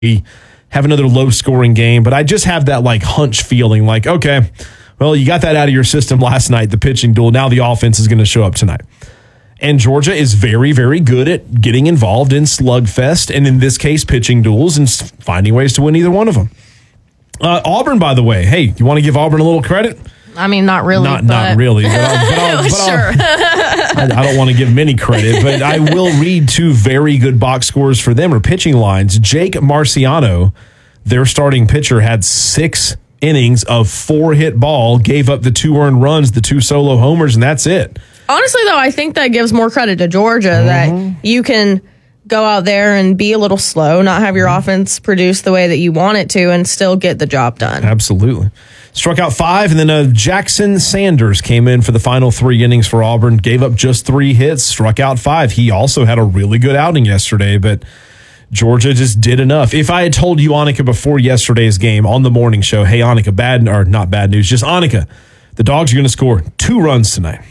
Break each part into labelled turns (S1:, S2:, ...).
S1: have another low-scoring game. But I just have that like hunch feeling like, okay, well, you got that out of your system last night, the pitching duel. Now the offense is going to show up tonight. And Georgia is very, very good at getting involved in slugfest, and in this case, pitching duels, and finding ways to win either one of them. Auburn, by the way, hey, you want to give Auburn a little credit?
S2: I mean, not really.
S1: Not really. Sure. I don't want to give them any credit, but I will read two very good box scores for them or pitching lines. Jake Marciano, their starting pitcher, had 6 innings of 4-hit ball, gave up the 2 earned runs, the 2 solo homers, and that's it.
S2: Honestly, though, I think that gives more credit to Georgia that you can go out there and be a little slow, not have your offense produce the way that you want it to, and still get the job done.
S1: Absolutely. Struck out 5, and then Jackson Sanders came in for the final 3 innings for Auburn, gave up just 3 hits, struck out 5. He also had a really good outing yesterday, but Georgia just did enough. If I had told you, Annika, before yesterday's game on the morning show, hey, Annika, not bad news, just Annika, the Dogs are going to score 2 runs tonight.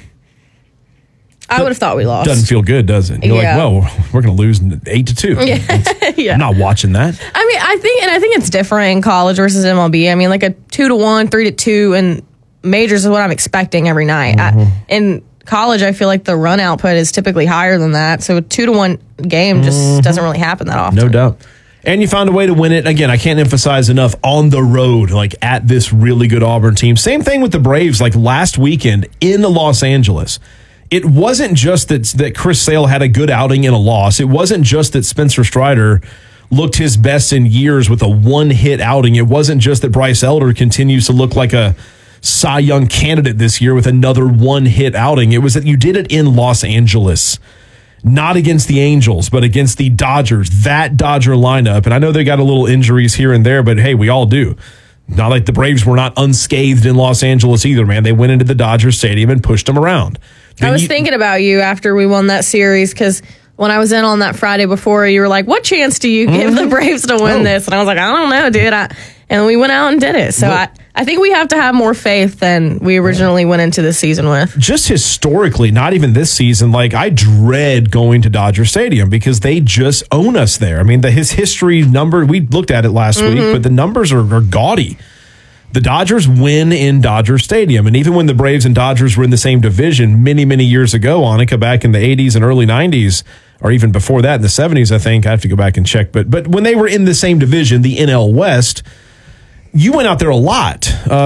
S2: I would have thought we lost.
S1: Doesn't feel good, does it? You're like, well, we're going to lose 8-2.
S2: Yeah.
S1: I'm not watching that.
S2: I mean, I think it's different in college versus MLB. I mean, like a 2-1, 3-2, and majors is what I'm expecting every night. In college, I feel like the run output is typically higher than that. So a 2-1 game just doesn't really happen that often.
S1: No doubt. And you found a way to win it. Again, I can't emphasize enough, on the road, like at this really good Auburn team. Same thing with the Braves, like last weekend in Los Angeles. It wasn't just that Chris Sale had a good outing in a loss. It wasn't just that Spencer Strider looked his best in years with a 1-hit outing. It wasn't just that Bryce Elder continues to look like a Cy Young candidate this year with another 1-hit outing. It was that you did it in Los Angeles, not against the Angels, but against the Dodgers, that Dodger lineup. And I know they got a little injuries here and there, but hey, we all do. Not like the Braves were not unscathed in Los Angeles either, man. They went into the Dodger Stadium and pushed them around.
S2: I was thinking about you after we won that series because when I was in on that Friday before, you were like, what chance do you give the Braves to win this? And I was like, I don't know, dude. And we went out and did it. So I think we have to have more faith than we originally went into the season with. Just
S1: historically, not even this season, like I dread going to Dodger Stadium because they just own us there. I mean, his history number, we looked at it last week, but the numbers are gaudy. The Dodgers win in Dodger Stadium. And even when the Braves and Dodgers were in the same division many, many years ago, Annika, back in the 80s and early 90s, or even before that in the 70s, I think. I have to go back and check. But when they were in the same division, the NL West, you went out there a lot.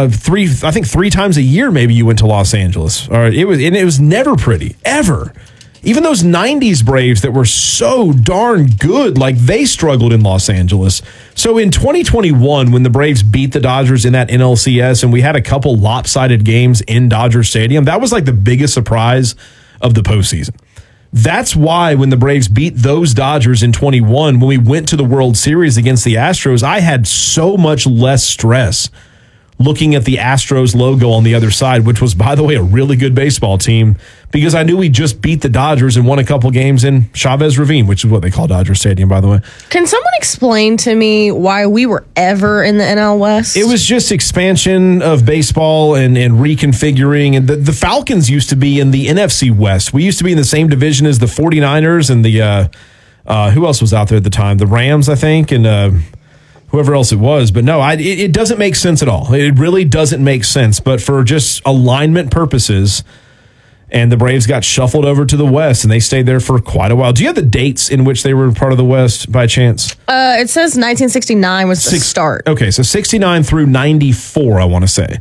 S1: 3 times a year, maybe you went to Los Angeles. It was never pretty, ever. Even those 90s Braves that were so darn good, like they struggled in Los Angeles. So in 2021, when the Braves beat the Dodgers in that NLCS and we had a couple lopsided games in Dodger Stadium, that was like the biggest surprise of the postseason. That's why when the Braves beat those Dodgers in 21, when we went to the World Series against the Astros, I had so much less stress looking at the Astros logo on the other side, which was, by the way, a really good baseball team, because I knew we just beat the Dodgers and won a couple games in Chavez Ravine, which is what they call Dodger Stadium, by the way.
S2: Can someone explain to me why we were ever in the NL West?
S1: It was just expansion of baseball and reconfiguring. And the Falcons used to be in the NFC West. We used to be in the same division as the 49ers and the, who else was out there at the time? The Rams, I think, and whoever else it was. But no, it doesn't make sense at all. It really doesn't make sense. But for just alignment purposes, and the Braves got shuffled over to the West, and they stayed there for quite a while. Do you have the dates in which they were part of the West by chance?
S2: It says 1969 was the start.
S1: Okay, so 69 through 94, I want to say.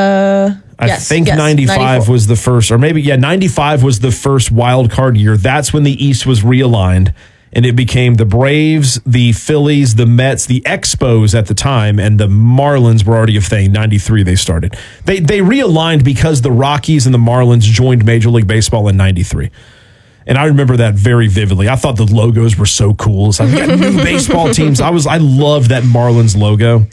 S1: I think 95 94. Was the first, or maybe, 95 was the first wild card year. That's when the East was realigned. And it became the Braves, the Phillies, the Mets, the Expos at the time, and the Marlins were already a thing. 93 they started. They realigned because the Rockies and the Marlins joined Major League Baseball in 93. And I remember that very vividly. I thought the logos were so cool. So I've got new baseball teams. I loved that Marlins logo.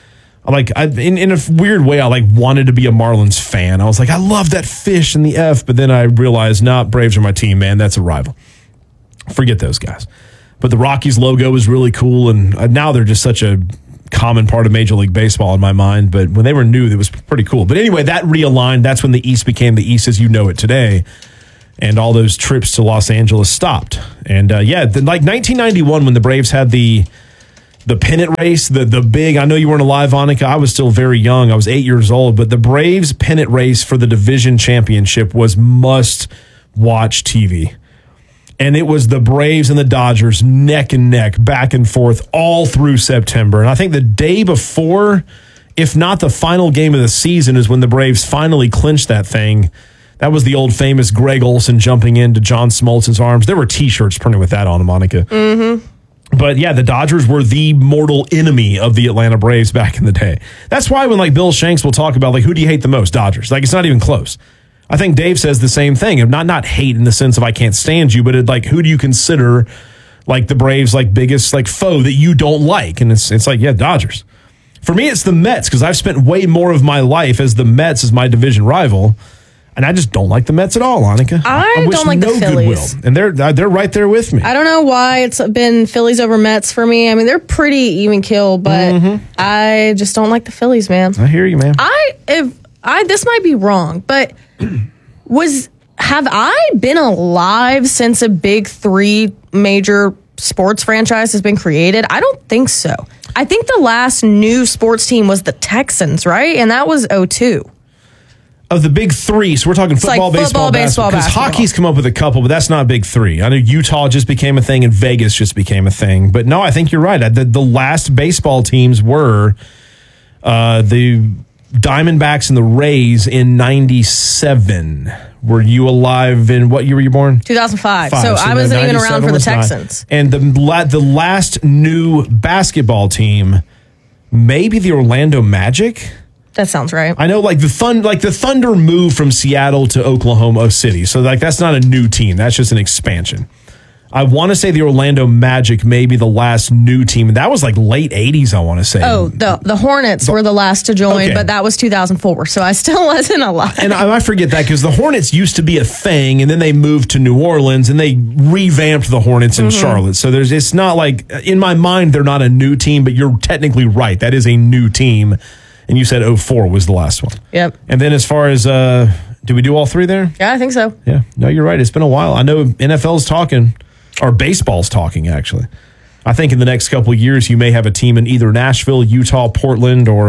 S1: In a weird way, I wanted to be a Marlins fan. I was like, I love that fish and the F. But then I realized, Braves are my team, man. That's a rival. Forget those guys. But the Rockies logo is really cool, and now they're just such a common part of Major League Baseball in my mind. But when they were new, it was pretty cool. But anyway, that realigned. That's when the East became the East as you know it today. And all those trips to Los Angeles stopped. And 1991, when the Braves had the the pennant race, the big, I know you weren't alive, Annika. I was still very young. I was 8 years old, but the Braves pennant race for the division championship was must-watch TV. And it was the Braves and the Dodgers neck and neck, back and forth all through September. And I think the day before, if not the final game of the season, is when the Braves finally clinched that thing. That was the old famous Greg Olson jumping into John Smoltz's arms. There were T-shirts printed with that on them, Monica. Mm-hmm. But yeah, the Dodgers were the mortal enemy of the Atlanta Braves back in the day. That's why when like Bill Shanks will talk about like who do you hate the most? Dodgers. Like it's not even close. I think Dave says the same thing. Of not hate in the sense of I can't stand you, but like who do you consider like the Braves like biggest like foe that you don't like? And it's like, yeah, Dodgers. For me, it's the Mets because I've spent way more of my life as the Mets as my division rival. And I just don't like the Mets at all, Annika.
S2: I
S1: wish
S2: don't like the Phillies.
S1: Goodwill. And they're right there with me.
S2: I don't know why it's been Phillies over Mets for me. I mean, they're pretty even kill, but I just don't like the Phillies, man.
S1: I hear you, man.
S2: This might be wrong, but have I been alive since a big three major sports franchise has been created? I don't think so. I think the last new sports team was the Texans, right? And that was 2002.
S1: Of the big three, so we're talking football,
S2: like
S1: baseball, basketball. Because hockey's come up with a couple, but that's not big three. I know Utah just became a thing and Vegas just became a thing. But no, I think you're right. The last baseball teams were the Diamondbacks and the Rays in 97. Were you alive in what year were you born?
S2: 2005. So I wasn't even around for the Texans.
S1: And the last new basketball team, maybe the Orlando Magic?
S2: That sounds right.
S1: I know, like the Thunder moved from Seattle to Oklahoma City, so like that's not a new team. That's just an expansion. I want to say the Orlando Magic may be the last new team, and that was like late '80s. I want to say.
S2: Oh, the Hornets were the last to join, but that was 2004, so I still wasn't alive.
S1: And I forget that because the Hornets used to be a thing, and then they moved to New Orleans, and they revamped the Hornets in Charlotte. So it's not like in my mind they're not a new team, but you're technically right. That is a new team. And you said 04 was the last one.
S2: Yep.
S1: And then as far as, do we do all three there?
S2: Yeah, I think so.
S1: Yeah. No, you're right. It's been a while. I know NFL's talking, or baseball's talking, actually. I think in the next couple of years, you may have a team in either Nashville, Utah, Portland, or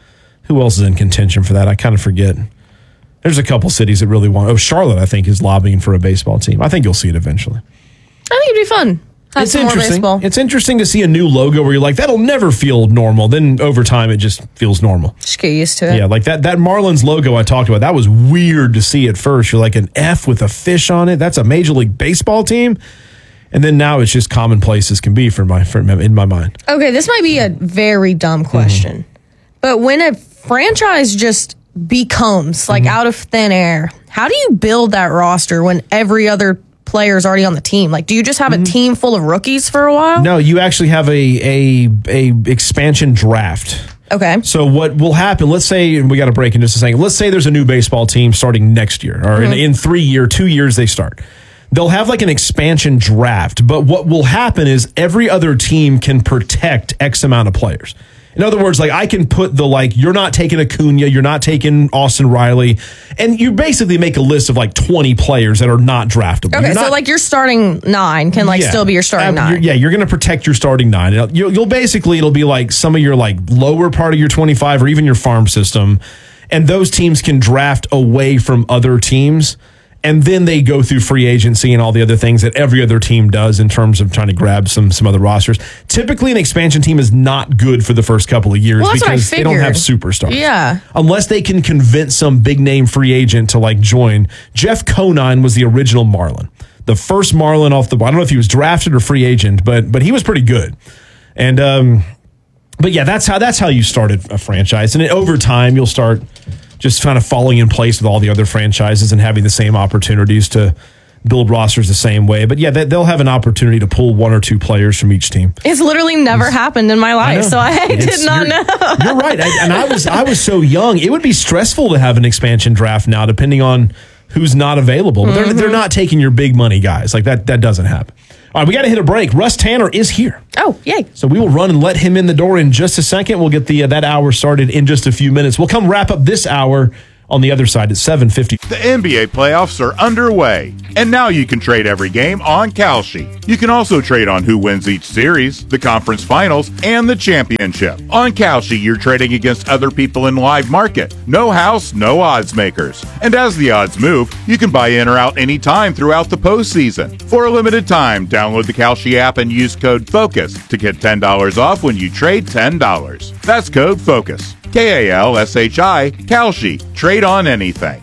S1: who else is in contention for that? I kind of forget. There's a couple cities that really want. Oh, Charlotte, I think, is lobbying for a baseball team. I think you'll see it eventually.
S2: I think it'd be fun.
S1: It's interesting. It's interesting to see a new logo where you're like, that'll never feel normal. Then over time, it just feels normal.
S2: Just get used to it.
S1: Yeah, like that Marlins logo I talked about, that was weird to see at first. You're like an F with a fish on it. That's a Major League Baseball team. And then now it's just commonplace as can be in my mind.
S2: Okay, this might be a very dumb question. But when a franchise just becomes like out of thin air, how do you build that roster when every other players already on the team? Like, do you just have a team full of rookies for a while?
S1: No, you actually have a expansion draft.
S2: Okay.
S1: So what will happen, let's say, and we got to break in just a second, let's say there's a new baseball team starting next year, or in 2 years they start. They'll have like an expansion draft, but what will happen is every other team can protect X amount of players. In other words, like I can put you're not taking Acuna, you're not taking Austin Riley, and you basically make a list of like 20 players that are not draftable.
S2: Okay, so like your starting 9 can still be your starting 9.
S1: You're going to protect your starting 9. You'll basically, it'll be like some of your like lower part of your 25 or even your farm system, and those teams can draft away from other teams. And then they go through free agency and all the other things that every other team does in terms of trying to grab some other rosters. Typically, an expansion team is not good for the first couple of years because they don't have superstars.
S2: Yeah.
S1: Unless they can convince some big name free agent to like join. Jeff Conine was the original Marlin. The first Marlin off the board. I don't know if he was drafted or free agent, but he was pretty good. And but yeah, that's how you started a franchise. And over time, you'll start just kind of falling in place with all the other franchises and having the same opportunities to build rosters the same way. But yeah, they'll have an opportunity to pull 1 or 2 players from each team.
S2: It's literally never happened in my life, so I did not know.
S1: You're right. I was so young. It would be stressful to have an expansion draft now, depending on who's not available. But they're not taking your big money guys. Like that doesn't happen. All right, we got to hit a break. Russ Tanner is here.
S2: Oh, yay.
S1: So we will run and let him in the door in just a second. We'll get that hour started in just a few minutes. We'll come wrap up this hour on the other side at 7:50.
S3: The NBA playoffs are underway, and now you can trade every game on Kalshi. You can also trade on who wins each series, the conference finals, and the championship. On Kalshi, you're trading against other people in live market. No house, no odds makers. And as the odds move, you can buy in or out anytime throughout the postseason. For a limited time, download the Kalshi app and use code FOCUS to get $10 off when you trade $10. That's code FOCUS. Kalshi, Kalshi. Trade on anything.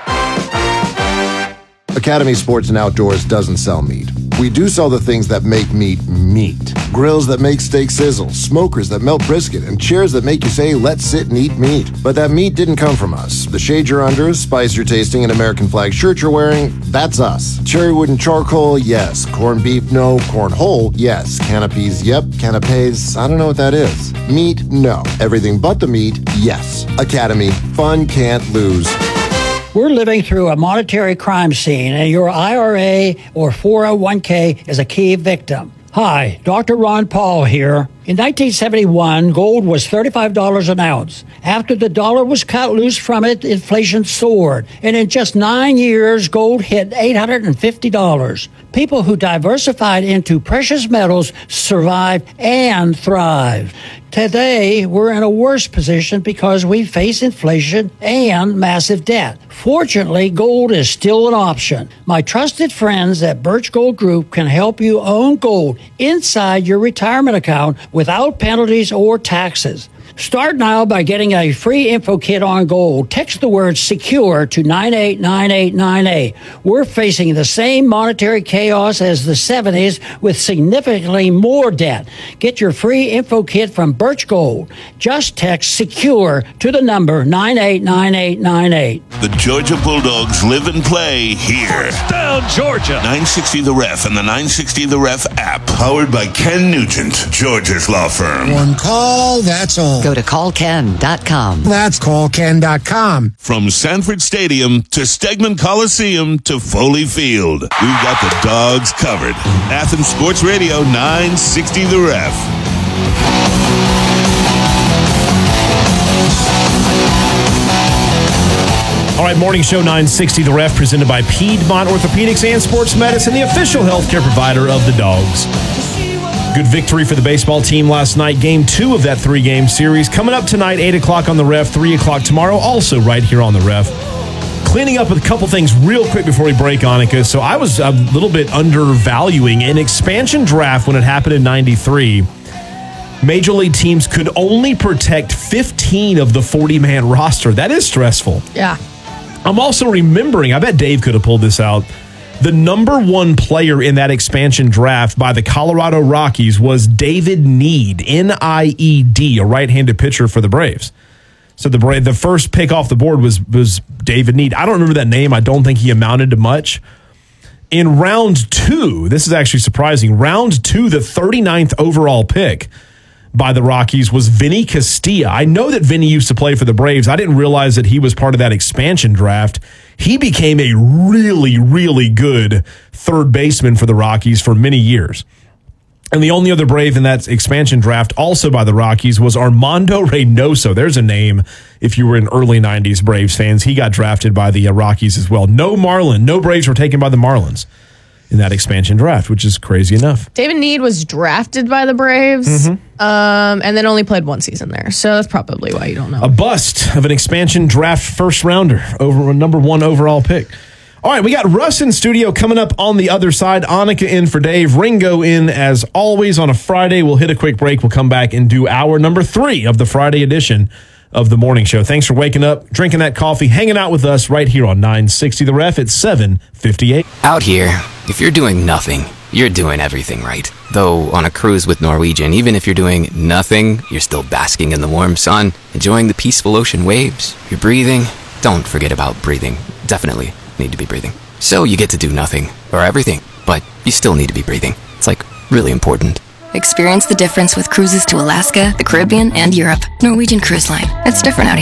S4: Academy Sports and Outdoors doesn't sell meat. We do sell the things that make meat meat. Grills that make steak sizzle, smokers that melt brisket, and chairs that make you say, let's sit and eat meat. But that meat didn't come from us. The shade you're under, spice you're tasting, and American flag shirt you're wearing, that's us. Cherry wood and charcoal, yes. Corned beef, no. Corn whole, yes. Canopies, yep. Canapes, I don't know what that is. Meat, no. Everything but the meat, yes. Academy, fun can't lose.
S5: We're living through a monetary crime scene, and your IRA or 401k is a key victim. Hi, Dr. Ron Paul here. In 1971, gold was $35 an ounce. After the dollar was cut loose from it, inflation soared. And in just 9 years, gold hit $850. People who diversified into precious metals survived and thrived. Today, we're in a worse position because we face inflation and massive debt. Fortunately, gold is still an option. My trusted friends at Birch Gold Group can help you own gold inside your retirement account without penalties or taxes. Start now by getting a free info kit on gold. Text the word SECURE to 989898. We're facing the same monetary chaos as the 70s with significantly more debt. Get your free info kit from Birch Gold. Just text SECURE to the number 989898.
S6: The Georgia Bulldogs live and play here.
S7: Down Georgia.
S6: 960 The Ref and the 960 The Ref app. Powered by Ken Nugent, Georgia's law firm.
S8: One call, that's all.
S9: Go to callken.com.
S8: That's callken.com.
S6: From Sanford Stadium to Stegman Coliseum to Foley Field, we've got the Dogs covered. Athens Sports Radio 960 The Ref.
S1: All right, Morning Show 960 The Ref, presented by Piedmont Orthopedics and Sports Medicine, the official healthcare provider of the Dogs. Good victory for the baseball team last night. Game 2 of that 3-game series. Coming up tonight, 8 o'clock on the Ref, 3 o'clock tomorrow, also right here on the Ref. Cleaning up with a couple things real quick before we break, Annika. So I was a little bit undervaluing an expansion draft when it happened in 93. Major League teams could only protect 15 of the 40-man roster. That is stressful.
S2: Yeah.
S1: I'm also remembering, I bet Dave could have pulled this out, the number one player in that expansion draft by the Colorado Rockies was David Need, N-I-E-D, a right-handed pitcher for the Braves. So the first pick off the board was David Need. I don't remember that name. I don't think he amounted to much. In round 2, this is actually surprising, round 2, the 39th overall pick by the Rockies was Vinny Castilla. I know that Vinny used to play for the Braves. I didn't realize that he was part of that expansion draft. He became a really, really good third baseman for the Rockies for many years. And the only other Brave in that expansion draft, also by the Rockies, was Armando Reynoso. There's a name if you were in early 90s Braves fans. He got drafted by the Rockies as well. No Braves were taken by the Marlins in that expansion draft, which is crazy enough.
S2: David Need was drafted by the Braves and then only played one season there. So that's probably why you don't know.
S1: A bust of an expansion draft first rounder over a number 1 overall pick. All right, we got Russ in studio coming up on the other side. Annika in for Dave. Ringo in as always on a Friday. We'll hit a quick break. We'll come back and do hour number 3 of the Friday edition of the morning show. Thanks for waking up, drinking that coffee, hanging out with us right here on 960 The Ref at 7:58.
S9: Out here, if you're doing nothing, you're doing everything right. Though on a cruise with Norwegian, even if you're doing nothing, you're still basking in the warm sun, enjoying the peaceful ocean waves. You're breathing. Don't forget about breathing. Definitely need to be breathing. So you get to do nothing or everything, but you still need to be breathing. It's like really important.
S10: Experience the difference with cruises to Alaska, the Caribbean, and Europe. Norwegian Cruise Line. It's different out here.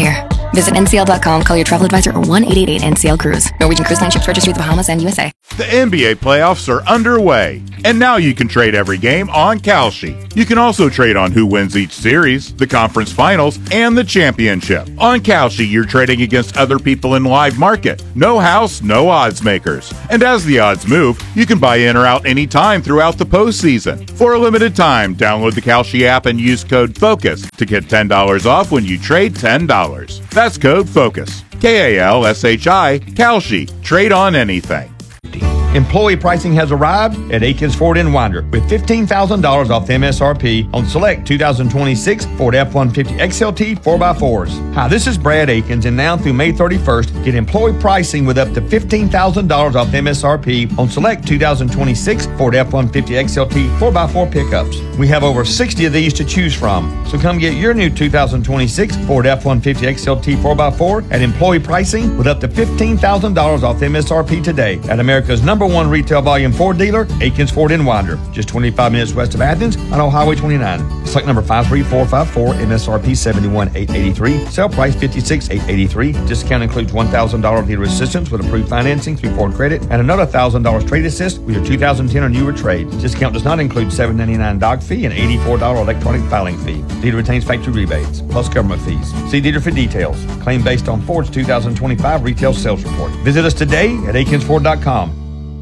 S7: Visit ncl.com, call your travel advisor, or 1-888-NCL-CRUISE. Norwegian Cruise Line ships registry the Bahamas and USA.
S3: The NBA playoffs are underway, and now you can trade every game on Kalshi. You can also trade on who wins each series, the conference finals, and the championship. On Kalshi, you're trading against other people in live market. No house, no odds makers. And as the odds move, you can buy in or out anytime throughout the postseason. For a limited time, download the Kalshi app and use code FOCUS to get $10 off when you trade $10. That's code FOCUS. Kalshi, Kalshi. Trade on anything.
S10: Employee pricing has arrived at Aikens Ford in Winder with $15,000 off the MSRP on select 2026 Ford F-150 XLT 4x4s. Hi, this is Brad Aikens, and now through May 31st, get employee pricing with up to $15,000 off the MSRP on select 2026 Ford F-150 XLT 4x4 pickups. We have over 60 of these to choose from, so come get your new 2026 Ford F-150 XLT 4x4 at employee pricing with up to $15,000 off the MSRP today at America's #1 retail volume Ford dealer, Aikens Ford in Winder, just 25 minutes west of Athens on Old Highway 29. Select number 53454, MSRP $71,883, sale price $56,883. Discount includes $1,000 dealer assistance with approved financing through Ford Credit and another $1,000 trade assist with your 2010 or newer trade. Discount does not include $7.99 dog fee and $84 electronic filing fee. Dealer retains factory rebates plus government fees. See dealer for details. Claim based on Ford's 2025 retail sales report. Visit us today at AikensFord.com.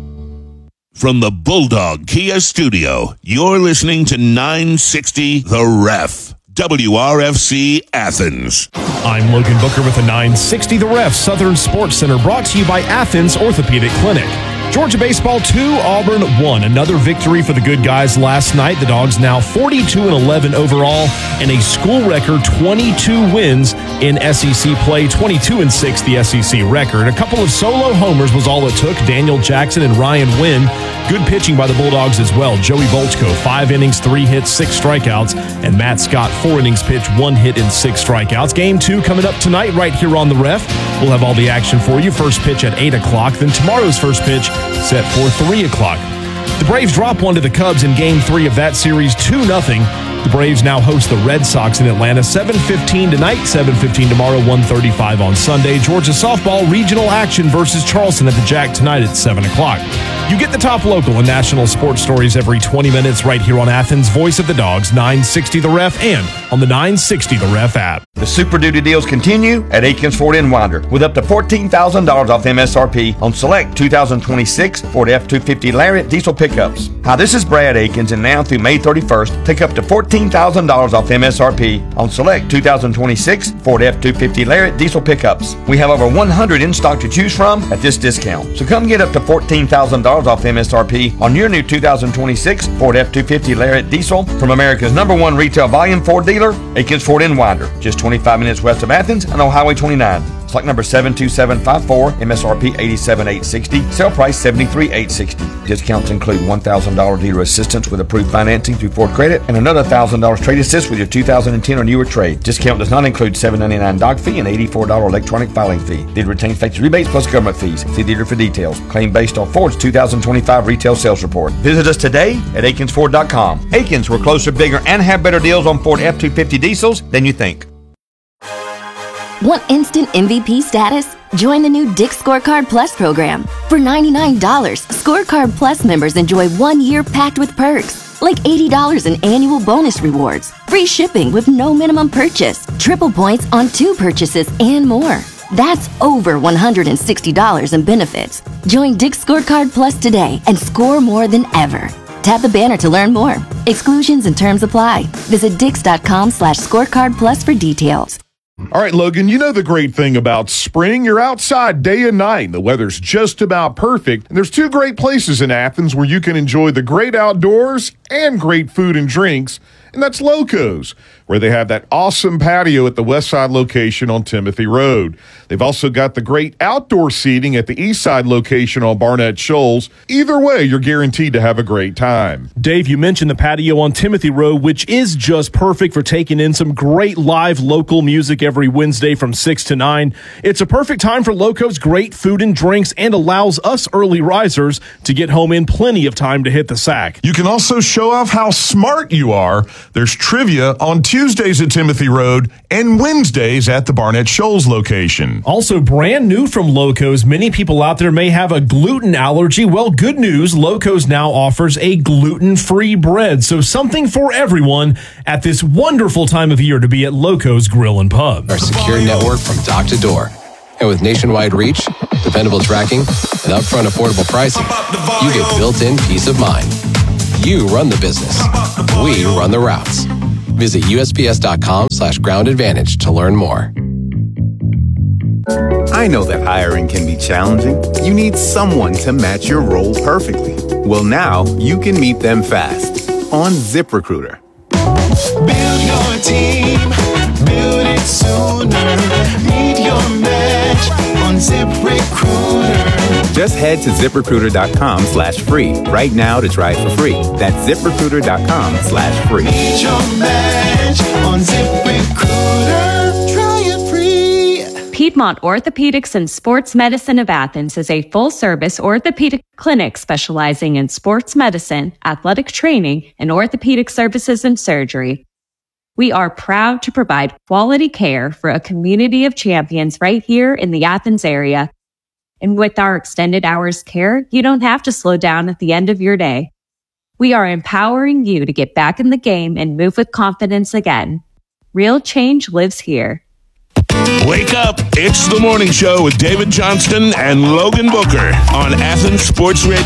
S6: From the Bulldog Kia Studio, you're listening to 960 The Ref. WRFC Athens.
S1: I'm Logan Booker with the 960 The Ref Southern Sports Center, brought to you by Athens Orthopedic Clinic. Georgia baseball 2, Auburn 1. Another victory for the good guys last night. The Dogs now 42-11 overall and a school record 22 wins in SEC play, 22-6 the SEC record. A couple of solo homers was all it took. Daniel Jackson and Ryan Wynn. Good pitching by the Bulldogs as well. Joey Volchko, 5 innings, 3 hits, 6 strikeouts. And Matt Scott, 4 innings pitched, 1 hit and 6 strikeouts. Game 2 coming up tonight right here on the Ref. We'll have all the action for you. First pitch at 8 o'clock. Then tomorrow's first pitch set for 3 o'clock. The Braves drop one to the Cubs in Game 3 of that series, 2-0. The Braves now host the Red Sox in Atlanta, 7:15 tonight, 7:15 tomorrow, 1:35 on Sunday. Georgia softball regional action versus Charleston at the Jack tonight at 7 o'clock. You get the top local and national sports stories every 20 minutes right here on Athens' Voice of the Dogs, 960 The Ref, and on the 960 The Ref app.
S10: The Super Duty deals continue at Aikens Ford in Winder with up to $14,000 off MSRP on select 2026 Ford F-250 Lariat diesel pickups. Hi, this is Brad Aikens, and now through May 31st, take up to $14,000 off MSRP on select 2026 Ford F-250 Lariat diesel pickups. We have over 100 in stock to choose from at this discount. So come get up to $14,000 off MSRP on your new 2026 Ford F-250 Lariat diesel from America's #1 retail volume Ford dealer, Aikens Ford in Winder, just 25 minutes west of Athens and on Highway 29. Select number 72754, MSRP $87,860, sale price $73,860. Discounts include $1,000 dealer assistance with approved financing through Ford Credit and another $1,000 trade assist with your 2010 or newer trade. Discount does not include $7.99 dog fee and $84 electronic filing fee. Dealer retains factory rebates plus government fees. See dealer for details. Claim based on Ford's 2025 retail sales report. Visit us today at AikensFord.com. Aikens, we're closer, bigger, and have better deals on Ford F-250 diesels than you think.
S7: Want instant MVP status? Join the new Dick's Scorecard Plus program. For $99, Scorecard Plus members enjoy 1 year packed with perks, like $80 in annual bonus rewards, free shipping with no minimum purchase, triple points on 2 purchases, and more. That's over $160 in benefits. Join Dick's Scorecard Plus today and score more than ever. Tap the banner to learn more. Exclusions and terms apply. Visit Dix.com/scorecardplus for details.
S11: All right, Logan, you know the great thing about spring. You're outside day and night. The weather's just about perfect. And there's 2 great places in Athens where you can enjoy the great outdoors and great food and drinks. And that's Loco's, where they have that awesome patio at the West Side location on Timothy Road. They've also got the great outdoor seating at the East Side location on Barnett Shoals. Either way, you're guaranteed to have a great time.
S1: Dave, you mentioned the patio on Timothy Road, which is just perfect for taking in some great live local music every Wednesday from 6 to 9. It's a perfect time for Loco's great food and drinks and allows us early risers to get home in plenty of time to hit the sack.
S11: You can also show off how smart you are. There's trivia on Tuesday Tuesdays at Timothy Road, and Wednesdays at the Barnett Shoals location.
S1: Also, brand new from Loco's, many people out there may have a gluten allergy. Well, good news, Loco's now offers a gluten-free bread. So something for everyone at this wonderful time of year to be at Loco's Grill and Pub.
S12: Our secure network from dock to door. And with nationwide reach, dependable tracking, and upfront affordable pricing, you get built-in peace of mind. You run the business. We run the routes. Visit USPS.com/groundadvantage to learn more.
S13: I know that hiring can be challenging. You need someone to match your role perfectly. Well, now you can meet them fast on ZipRecruiter.
S14: Build your team, build it sooner. Meet your match on ZipRecruiter.
S13: Just head to ZipRecruiter.com/free right now to try it for free. That's ZipRecruiter.com/free.
S14: Meet your match on ZipRecruiter. Try it free.
S15: Piedmont Orthopedics and Sports Medicine of Athens is a full-service orthopedic clinic specializing in sports medicine, athletic training, and orthopedic services and surgery. We are proud to provide quality care for a community of champions right here in the Athens area. And with our extended hours care, you don't have to slow down at the end of your day. We are empowering you to get back in the game and move with confidence again. Real change lives here.
S6: Wake up. It's the morning show with David Johnston and Logan Booker on Athens Sports Radio.